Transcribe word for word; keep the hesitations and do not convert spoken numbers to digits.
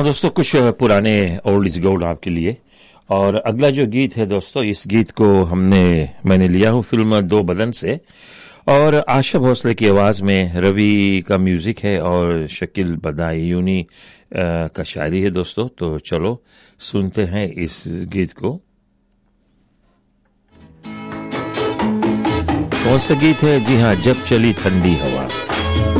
हाँ दोस्तों, कुछ पुराने ओल्ड इज गोल्ड आपके लिए। और अगला जो गीत है दोस्तों, इस गीत को हमने मैंने लिया हूँ फिल्म दो बदन से, और आशा भोसले की आवाज में रवि का म्यूजिक है और शकील बदायूनी अ, का शायरी है दोस्तों। तो चलो सुनते हैं इस गीत को। कौन सा गीत है? जी हाँ, जब चली ठंडी हवा।